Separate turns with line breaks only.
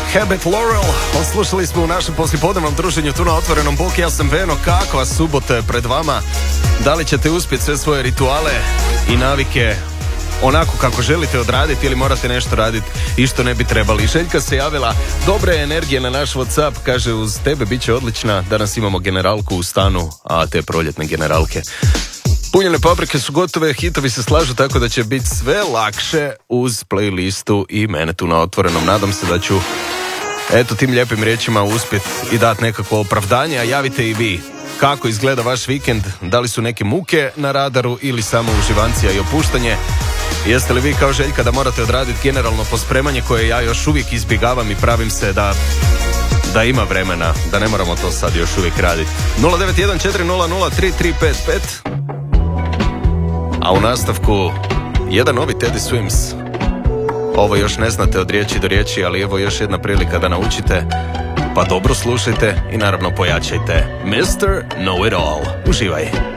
Habit Laurel, poslušali smo u našem poslijepodnevnom druženju tu na Otvorenom. Bok, ja sam Veno, kakva subota je pred vama? Da li ćete uspjeti sve svoje rituale i navike onako kako želite odraditi ili morate nešto raditi i što ne bi trebali? Željka se javila, dobre energije na naš WhatsApp, kaže uz tebe bit će odlična. Danas imamo generalku u stanu, a te proljetne generalke. Punjene paprike su gotove, hitovi se slažu tako da će biti sve lakše uz playlistu i mene tu na Otvorenom. Nadam se da ću tim lijepim riječima uspjeti i dati nekako opravdanje, a javite i vi. Kako izgleda vaš vikend? Da li su neke muke na radaru ili samo uživancija i opuštanje? Jeste li vi kao Željka da morate odraditi generalno pospremanje koje ja još uvijek izbjegavam i pravim se da ima vremena, da ne moramo to sad još uvijek raditi? 091400335. A u nastavku jedan novi Teddy Swims. Ovo još ne znate od riječi do riječi, ali evo još jedna prilika da naučite. Pa dobro slušajte i naravno pojačajte. Mr. Know It All. Uživaj.